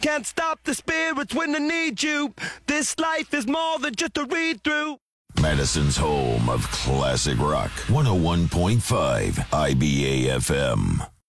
Can't stop the spirits when I need you. This life is more than just a read-through. Madison's home of classic rock. 101.5 IBA FM.